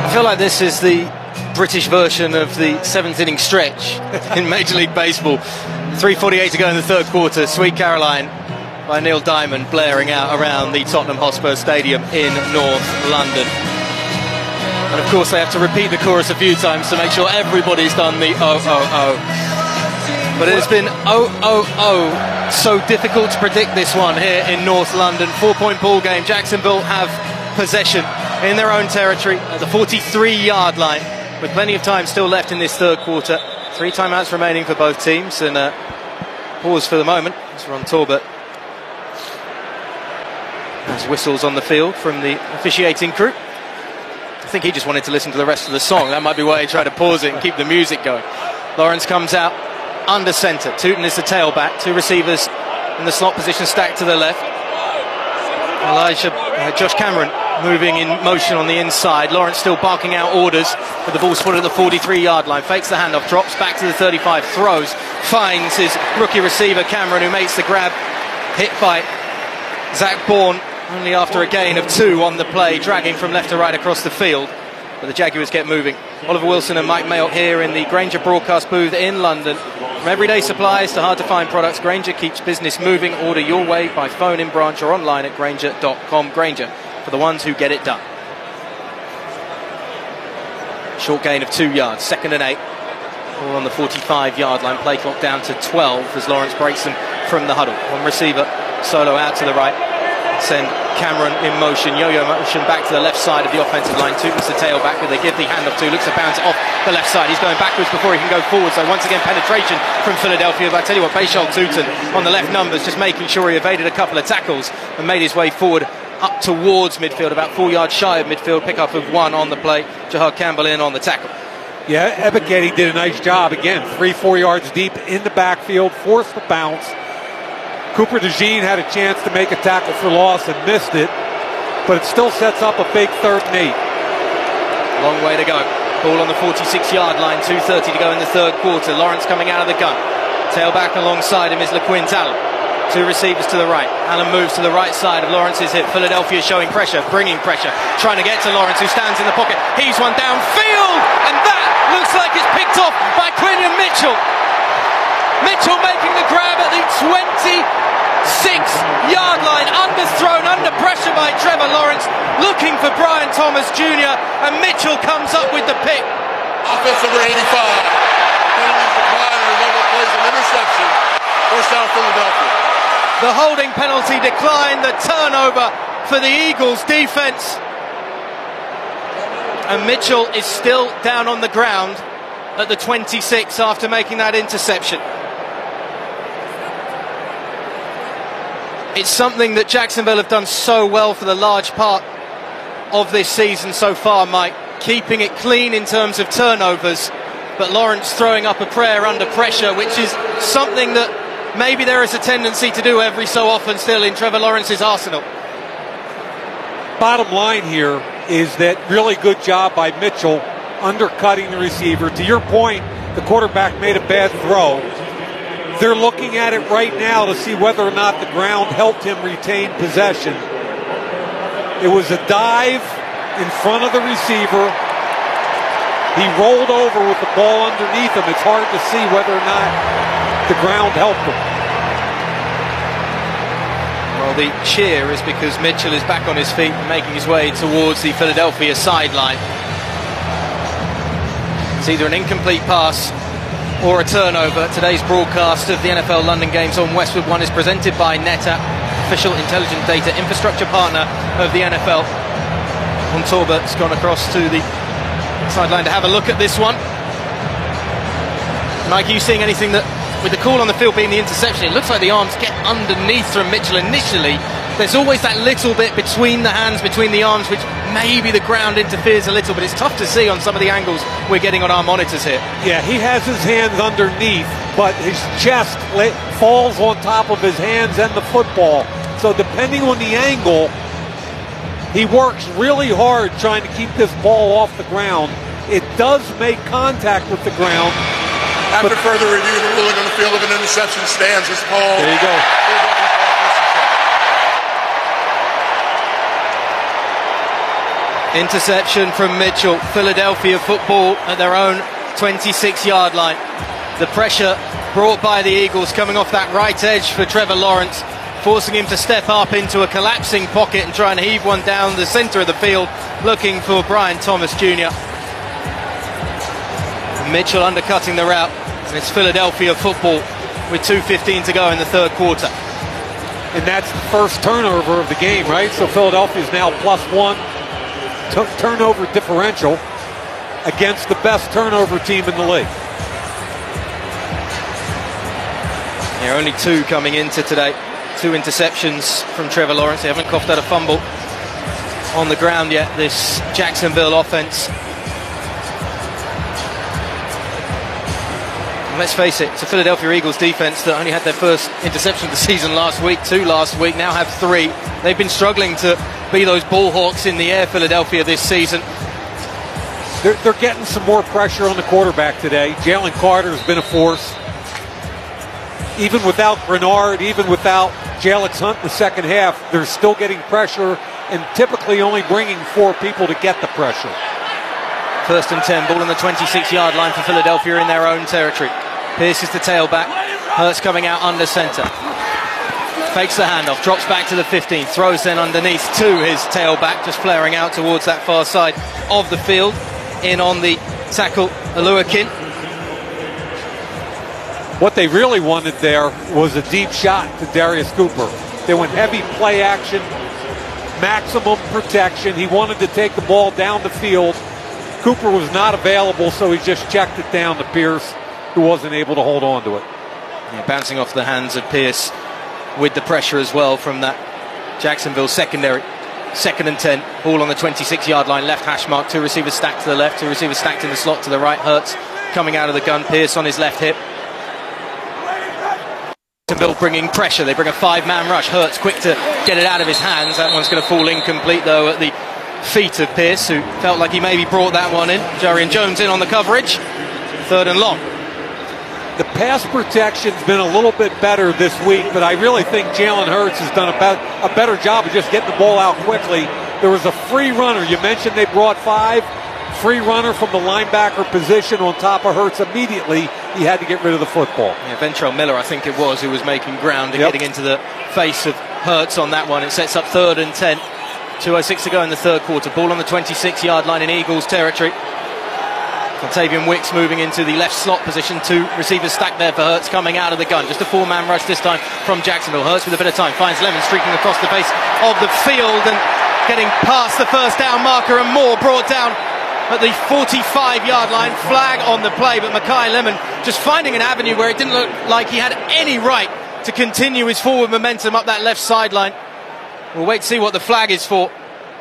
I feel like this is the British version of the seventh inning stretch in Major League Baseball. 3:48 to go in the third quarter. Sweet Caroline by Neil Diamond blaring out around the Tottenham Hotspur Stadium in North London. And of course they have to repeat the chorus a few times to make sure everybody's done the oh, oh, oh. But it has been oh, oh, oh. So difficult to predict this one here in North London. 4-point ball game. Jacksonville have possession in their own territory at the 43-yard line with plenty of time still left in this third quarter. 3 timeouts remaining for both teams, and pause for the moment as Ron Torbert has whistles on the field from the officiating crew. I think he just wanted to listen to the rest of the song. That might be why he tried to pause it and keep the music going. Lawrence comes out under centre. Tootin is the tailback. 2 receivers in the slot position stacked to the left. Josh Cameron moving in motion on the inside. Lawrence still barking out orders with the ball spotted at the 43-yard line. Fakes the handoff, drops back to the 35, throws, finds his rookie receiver Cameron, who makes the grab. Hit by Zach Bourne only after a gain of 2 on the play, dragging from left to right across the field. But the Jaguars get moving. Oliver Wilson and Mike Mayock here in the Grainger broadcast booth in London. From everyday supplies to hard-to-find products, Grainger keeps business moving. Order your way by phone, in branch or online at Grainger.com. Grainger, for the ones who get it done. Short gain of 2 yards, 2nd and 8. All on the 45-yard line. Play clock down to 12 as Lawrence breaks them from the huddle. One receiver, solo out to the right. Send Cameron in motion, yo-yo motion back to the left side of the offensive line. Tootin's the tailback, who they give the handoff to. Looks to bounce off the left side. He's going backwards before he can go forward. So once again, penetration from Philadelphia. But I tell you what, Bashal Tootin on the left numbers, just making sure he evaded a couple of tackles and made his way forward up towards midfield, about 4 yards shy of midfield. Pickup of 1 on the play. Jahad Campbell in on the tackle. Yeah, Ebiketie did a nice job. Again, 3-4 yards deep in the backfield, forced the bounce. Cooper DeJean had a chance to make a tackle for loss and missed it, but it still sets up a big 3rd and 8. Long way to go. Ball on the 46-yard line, 2:30 to go in the third quarter. Lawrence coming out of the gun. Tailback alongside him is LaQuint Allen. 2 receivers to the right. Allen moves to the right side of Lawrence's hip. Philadelphia showing pressure, bringing pressure, trying to get to Lawrence, who stands in the pocket. He's one downfield, and that looks like it's picked off by Quinion Mitchell. Mitchell making the grab at the 26-yard line, underthrown, under pressure by Trevor Lawrence, looking for Brian Thomas Jr., and Mitchell comes up with the pick. Offense number 85. Penalties decline, and another plays an interception. First down, Philadelphia. The holding penalty declined, the turnover for the Eagles defense. And Mitchell is still down on the ground at the 26 after making that interception. It's something that Jacksonville have done so well for the large part of this season so far, Mike. Keeping it clean in terms of turnovers, but Lawrence throwing up a prayer under pressure, which is something that maybe there is a tendency to do every so often still in Trevor Lawrence's arsenal. Bottom line here is that really good job by Mitchell undercutting the receiver. To your point, the quarterback made a bad throw. They're looking at it right now to see whether or not the ground helped him retain possession. It was a dive in front of the receiver. He rolled over with the ball underneath him. It's hard to see whether or not the ground helped him. Well, the cheer is because Mitchell is back on his feet and making his way towards the Philadelphia sideline. It's either an incomplete pass or a turnover. Today's broadcast of the NFL London games on Westwood One is presented by NetApp, official intelligent data infrastructure partner of the NFL. Ron Torbert's gone across to the sideline to have a look at this one. Mike, are you seeing anything that, with the call on the field being the interception, it looks like the arms get underneath from Mitchell initially. There's always that little bit between the hands, between the arms, which maybe the ground interferes a little, but it's tough to see on some of the angles we're getting on our monitors here. Yeah, he has his hands underneath, but his chest falls on top of his hands and the football. So depending on the angle, he works really hard trying to keep this ball off the ground. It does make contact with the ground. After further review, the ruling on the field of an interception stands as called. There you go. Interception from Mitchell. Philadelphia football at their own 26-yard line. The pressure brought by the Eagles coming off that right edge for Trevor Lawrence, forcing him to step up into a collapsing pocket and try and heave one down the centre of the field, looking for Brian Thomas Jr. Mitchell undercutting the route, and it's Philadelphia football with 2:15 to go in the third quarter. And that's the first turnover of the game, right? So Philadelphia's now +1 turnover differential against the best turnover team in the league. There are only 2 coming into today. 2 interceptions from Trevor Lawrence. They haven't coughed out a fumble on the ground yet, this Jacksonville offense. And let's face it, it's a Philadelphia Eagles defense that only had their first interception of the season last week, 2 last week, now have 3. They've been struggling to be those ball hawks in the air, Philadelphia, this season. They're getting some more pressure on the quarterback today. Jalen Carter has been a force. Even without Bernard, even without Jalen Hunt in the second half, they're still getting pressure and typically only bringing 4 people to get the pressure. 1st and 10, ball on the 26-yard line for Philadelphia in their own territory. Pierce is the tailback. Hurts coming out under centre. Fakes the handoff, drops back to the 15, throws then underneath to his tailback, just flaring out towards that far side of the field. In on the tackle, Oluwakin. What they really wanted there was a deep shot to Darius Cooper. They went heavy play action, maximum protection. He wanted to take the ball down the field. Cooper was not available, so he just checked it down to Pierce, who wasn't able to hold on to it. Yeah, bouncing off the hands of Pierce with the pressure as well from that Jacksonville secondary. 2nd and 10, ball on the 26-yard line, left hash mark, 2 receivers stacked to the left, 2 receivers stacked in the slot to the right. Hurts coming out of the gun, Pierce on his left hip. Jacksonville bringing pressure, they bring a 5-man rush. Hurts quick to get it out of his hands. That one's going to fall incomplete though at the feet of Pierce, who felt like he maybe brought that one in. Jarian Jones in on the coverage. 3rd and long. The pass protection's been a little bit better this week, but I really think Jalen Hurts has done a better job of just getting the ball out quickly. There was a free runner. You mentioned they brought 5. Free runner from the linebacker position on top of Hurts. Immediately, he had to get rid of the football. Yeah, Ventrell Miller, I think it was, who was making ground and getting into the face of Hurts on that one. It sets up 3rd and 10. 2:06 to go in the third quarter. Ball on the 26-yard line in Eagles territory. Contavious Wicks moving into the left slot position. 2 receivers stacked there for Hurts coming out of the gun. Just a 4-man rush this time from Jacksonville. Hurts with a bit of time finds Lemon streaking across the face of the field and getting past the first down marker, and more brought down at the 45-yard line. Flag on the play, but Makai Lemon just finding an avenue where it didn't look like he had any right to continue his forward momentum up that left sideline. We'll wait to see what the flag is for.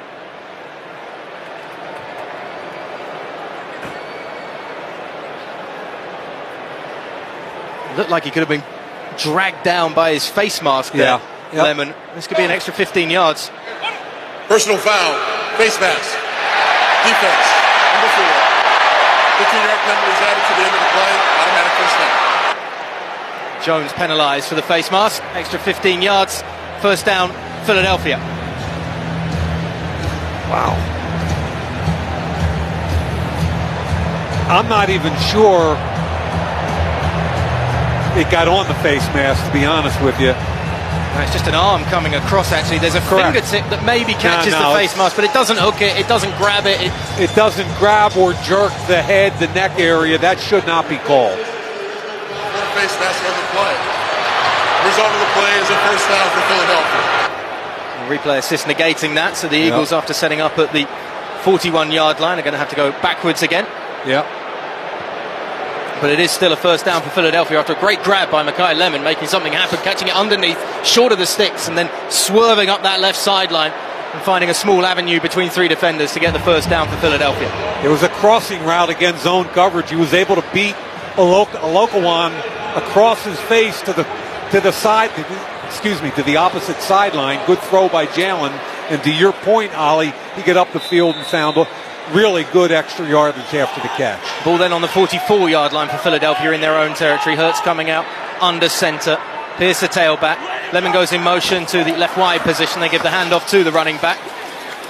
Looked like he could have been dragged down by his face mask there, Lemon. This could be an extra 15 yards. Personal foul, face mask, defense, number 4. 15-yard penalty is added to the end of the play, automatic first down. Jones penalised for the face mask, extra 15 yards, first down, Philadelphia. Wow. I'm not even sure it got on the face mask, to be honest with you. No, it's just an arm coming across, actually. There's a fingertip that maybe catches the face mask, but it doesn't hook it, it doesn't grab it. It doesn't grab or jerk the head, the neck area. That should not be called. Face mask on the play. The result of the play is a first down for Philadelphia. Replay assist negating that, so the Eagles, after setting up at the 41-yard line, are going to have to go backwards again. Yeah. But it is still a first down for Philadelphia after a great grab by Makai Lemon, making something happen, catching it underneath, short of the sticks, and then swerving up that left sideline and finding a small avenue between 3 defenders to get the first down for Philadelphia. It was a crossing route against zone coverage. He was able to beat Olokawan across his face to the side, to the opposite sideline. Good throw by Jalen. And to your point, Ollie, he got up the field and found a really good extra yardage after the catch. Ball then on the 44-yard line for Philadelphia in their own territory. Hurts coming out under centre. Pierce the tailback. Lemon goes in motion to the left wide position. They give the handoff to the running back.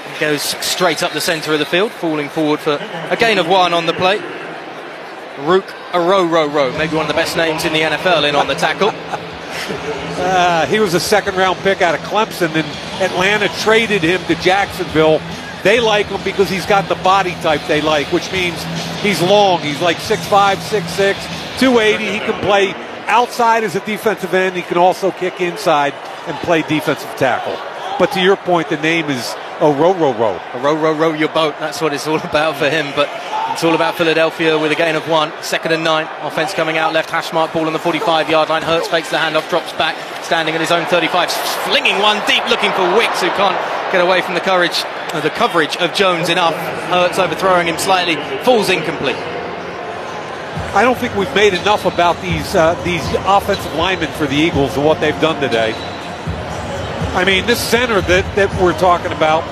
goes straight up the centre of the field, falling forward for a gain of 1 on the play. Rook Aroro, maybe one of the best names in the NFL, in on the tackle. He was a second-round pick out of Clemson, and Atlanta traded him to Jacksonville. They like him because he's got the body type they like, which means he's long. He's like 6'5", 6'6", 280. He can play outside as a defensive end. He can also kick inside and play defensive tackle. But to your point, the name is Aroro. Row your boat. That's what it's all about for him. But it's all about Philadelphia with a gain of 1. 2nd and 9. Offense coming out left. Hash mark ball on the 45-yard line. Hurts fakes the handoff, drops back, standing at his own 35, flinging one deep, looking for Wicks, who can't get away from the coverage of Jones enough. Hurts overthrowing him slightly, falls incomplete. I don't think we've made enough about these offensive linemen for the Eagles and what they've done today. I mean, this center that we're talking about,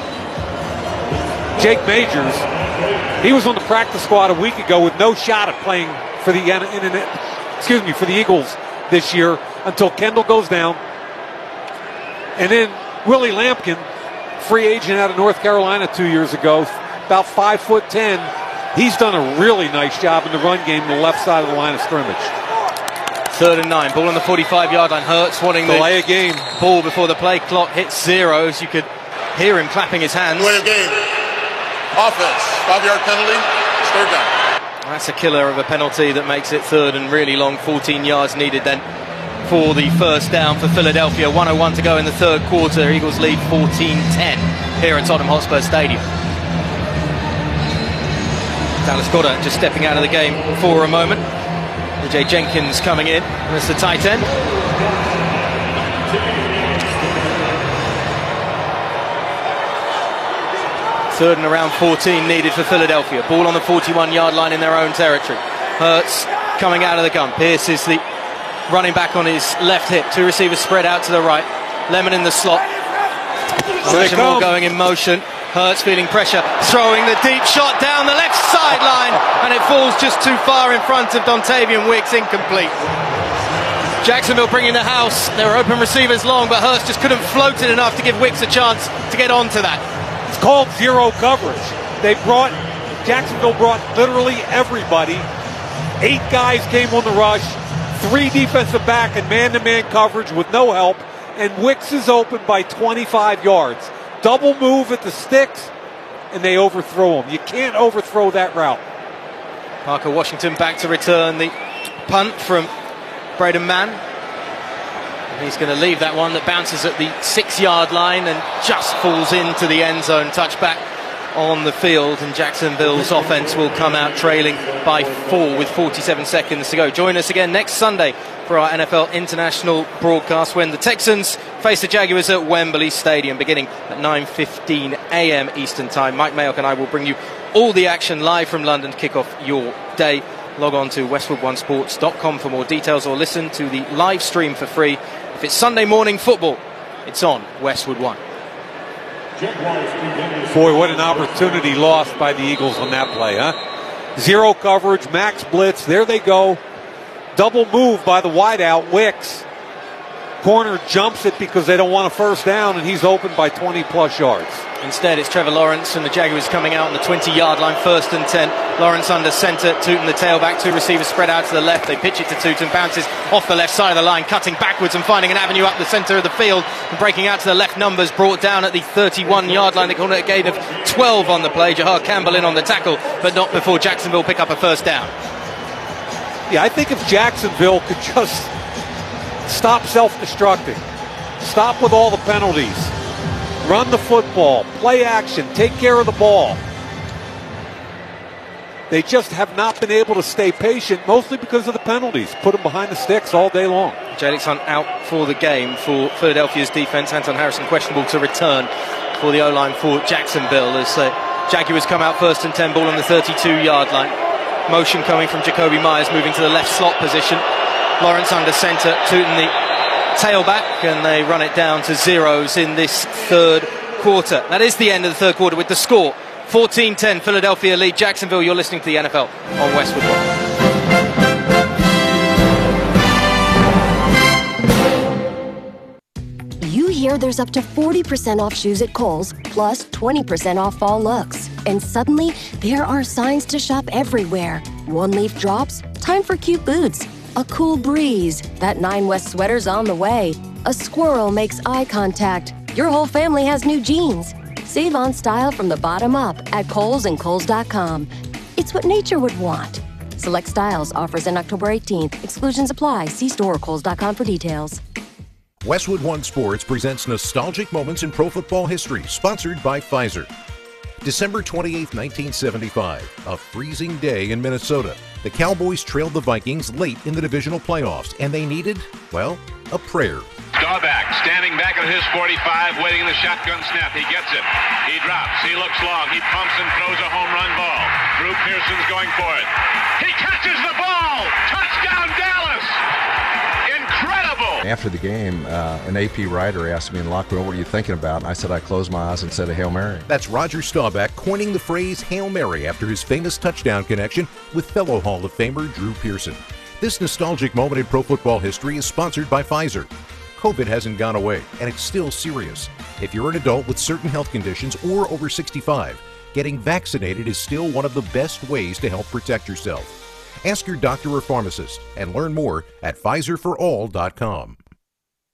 Jake Majors, he was on the practice squad a week ago with no shot at playing for the Eagles this year until Kendall goes down. And then Willie Lampkin, free agent out of North Carolina 2 years ago, about 5'10". He's done a really nice job in the run game on the left side of the line of scrimmage. 3rd and 9, ball on the 45-yard line. Hurts wanting delay a game. Ball before the play clock hits 0, as you could hear him clapping his hands. Delay of game. Offense, 5-yard penalty, 3rd down. That's a killer of a penalty that makes it 3rd and really long. 14 yards needed then for the 1st down for Philadelphia. 1:01 to go in the 3rd quarter. Eagles lead 14-10 here at Tottenham Hotspur Stadium. Dallas Goedert just stepping out of the game for a moment. AJ Jenkins coming in as the tight end. Third and around 14 needed for Philadelphia. Ball on the 41-yard line in their own territory. Hurts coming out of the gun. Pierce is the running back on his left hip. 2 receivers spread out to the right. Lemon in the slot. Moore going in motion. Hurts feeling pressure, throwing the deep shot down the left sideline, and it falls just too far in front of Dontavian Wicks, incomplete. Jacksonville bringing the house. There were open receivers long, but Hurts just couldn't float it enough to give Wicks a chance to get onto that. It's called zero coverage. Jacksonville brought literally everybody. 8 guys came on the rush, 3 defensive back and man-to-man coverage with no help, and Wicks is open by 25 yards. Double move at the sticks, and they overthrow him. You can't overthrow that route. Parker Washington back to return the punt from Braden Mann. He's going to leave that one that bounces at the 6-yard line and just falls into the end zone. Touchback on the field, and Jacksonville's offense will come out trailing by 4 with 47 seconds to go. Join us again next Sunday for our NFL International broadcast when the Texans face the Jaguars at Wembley Stadium beginning at 9:15 a.m. Eastern Time. Mike Mayock and I will bring you all the action live from London to kick off your day. Log on to westwood1sports.com for more details or listen to the live stream for free. If it's Sunday morning football, it's on Westwood One. Boy, what an opportunity lost by the Eagles on that play, huh? Zero coverage, max blitz, there they go. Double move by the wideout, Wicks. Corner jumps it because they don't want a 1st down, and he's open by 20-plus yards. Instead, it's Trevor Lawrence and the Jaguars coming out on the 20-yard line, 1st and 10. Lawrence under center, Tootin the tailback. 2 receivers spread out to the left. They pitch it to Tootin, bounces off the left side of the line, cutting backwards and finding an avenue up the center of the field. And breaking out to the left, numbers brought down at the 31-yard line. They call it a gain of 12 on the play. Jahar Campbell in on the tackle, but not before Jacksonville pick up a 1st down. Yeah, I think if Jacksonville could just stop self-destructing, stop with all the penalties, run the football, play action, take care of the ball. They just have not been able to stay patient, mostly because of the penalties. Put them behind the sticks all day long. Jalix Hunt out for the game for Philadelphia's defense. Anton Harrison questionable to return for the O-line for Jacksonville as Jaguars come out 1st and 10, ball on the 32-yard line. Motion coming from Jacoby Myers, moving to the left slot position. Lawrence under center, Tootin the tailback, and they run it down to zeros in this 3rd quarter. That is the end of the 3rd quarter with the score 14-10, Philadelphia lead Jacksonville. You're listening to the NFL on Westwood One. hear there's up to 40% off shoes at Kohl's, plus 20% off fall looks. And suddenly, there are signs to shop everywhere. One leaf drops, time for cute boots. A cool breeze, that 9 West sweater's on the way. A squirrel makes eye contact. Your whole family has new jeans. Save on style from the bottom up at Kohl's and Kohl's.com. It's what nature would want. Select styles, offers in October 18th. Exclusions apply. See store or Kohl's.com for details. Westwood One Sports presents Nostalgic Moments in Pro Football History, sponsored by Pfizer. December 28, 1975, a freezing day in Minnesota. The Cowboys trailed the Vikings late in the divisional playoffs, and they needed, well, a prayer. Staubach standing back at his 45, waiting in the shotgun snap. He gets it. He drops. He looks long. He pumps and throws a home run ball. Drew Pearson's going for it. He catches the ball. Touchdown, Dallas. Incredible. After the game, an AP writer asked me in the locker room, what are you thinking about? And I said I closed my eyes and said a Hail Mary. That's Roger Staubach coining the phrase Hail Mary after his famous touchdown connection with fellow Hall of Famer Drew Pearson. This nostalgic moment in pro football history is sponsored by Pfizer. COVID hasn't gone away, and it's still serious. If you're an adult with certain health conditions or over 65, getting vaccinated is still one of the best ways to help protect yourself. Ask your doctor or pharmacist and learn more at PfizerForAll.com.